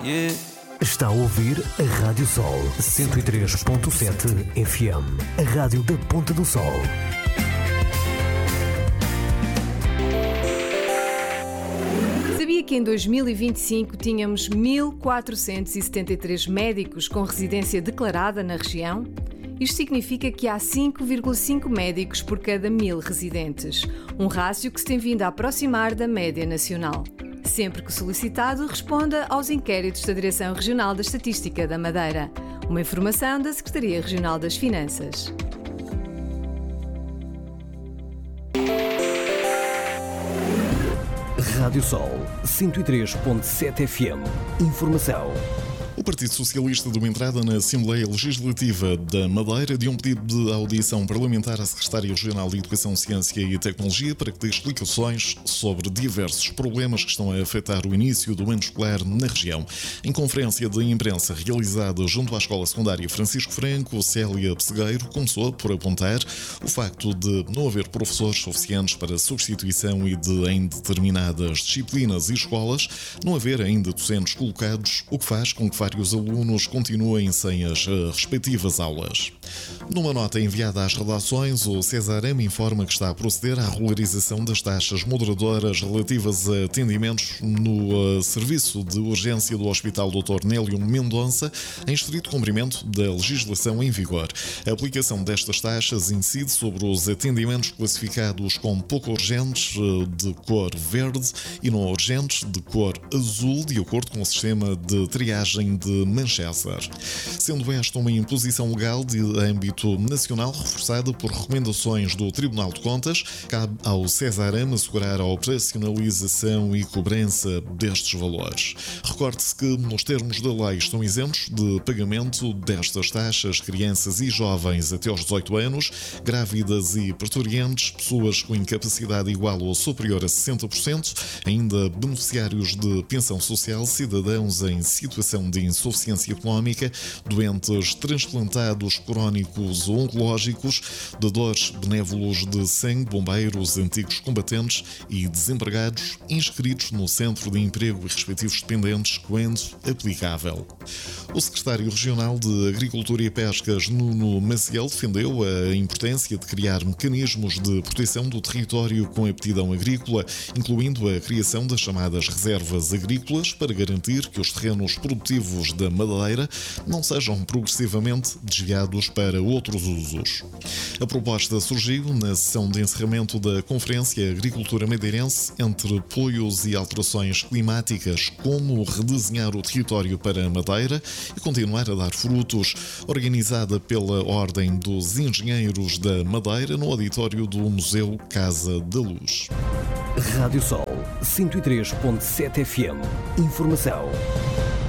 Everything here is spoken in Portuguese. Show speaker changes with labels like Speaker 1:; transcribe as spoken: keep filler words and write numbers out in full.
Speaker 1: Yeah.
Speaker 2: Está a ouvir a Rádio Sol cento e três ponto sete F M, a rádio da Ponta do Sol.
Speaker 3: Sabia que em dois mil e vinte e cinco tínhamos mil quatrocentos e setenta e três médicos com residência declarada na região? Isto significa que há cinco vírgula cinco médicos por cada mil residentes, um rácio que se tem vindo a aproximar da média nacional. Sempre que solicitado, responda aos inquéritos da Direção Regional da Estatística da Madeira. Uma informação da Secretaria Regional das Finanças.
Speaker 2: Rádio Sol cento e três ponto sete F M. Informação.
Speaker 4: O Partido Socialista deu entrada na Assembleia Legislativa da Madeira de um pedido de audição parlamentar à Secretária Regional de Educação, Ciência e Tecnologia para que dê explicações sobre diversos problemas que estão a afetar o início do ano escolar na região. Em conferência de imprensa realizada junto à Escola Secundária Francisco Franco, Célia Pessegueiro começou por apontar o facto de não haver professores suficientes para substituição e de, em determinadas disciplinas e escolas, não haver ainda docentes colocados, o que faz com que vários alunos continuem sem as respectivas aulas. Numa nota enviada às redações, o Cesarame informa que está a proceder à regularização das taxas moderadoras relativas a atendimentos no uh, serviço de urgência do Hospital doutor Nélio Mendonça, em estrito cumprimento da legislação em vigor. A aplicação destas taxas incide sobre os atendimentos classificados como pouco urgentes, uh, de cor verde, e não urgentes, de cor azul, de acordo com o sistema de triagem de Manchester. Sendo esta uma imposição legal de âmbito nacional reforçada por recomendações do Tribunal de Contas, cabe ao Cesarame assegurar a operacionalização e cobrança destes valores. Recorde-se que, nos termos da lei, estão isentos de pagamento destas taxas crianças e jovens até aos dezoito anos, grávidas e parturientes, pessoas com incapacidade igual ou superior a sessenta por cento, ainda beneficiários de pensão social, cidadãos em situação de insuficiência económica, doentes transplantados crónicos ou oncológicos, dadores benévolos de sangue, bombeiros, antigos combatentes e desempregados inscritos no Centro de Emprego e respectivos dependentes, quando aplicável. O secretário regional de Agricultura e Pescas, Nuno Maciel, defendeu a importância de criar mecanismos de proteção do território com aptidão agrícola, incluindo a criação das chamadas reservas agrícolas, para garantir que os terrenos produtivos da Madeira não sejam progressivamente desviados para outros usos. A proposta surgiu na sessão de encerramento da Conferência Agricultura Madeirense entre apoios e alterações climáticas, como redesenhar o território para a Madeira e continuar a dar frutos, organizada pela Ordem dos Engenheiros da Madeira no auditório do Museu Casa da Luz.
Speaker 2: Rádio Sol cento e três ponto sete F M. Informação.